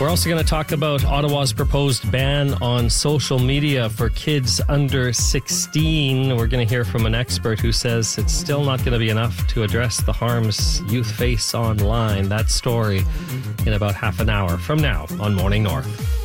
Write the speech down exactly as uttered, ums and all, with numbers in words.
We're also going to talk about Ottawa's proposed ban on social media for kids under sixteen. We're going to hear from an expert who says it's still not going to be enough to address the harms youth face online. That story in about half an hour from now on Morning North.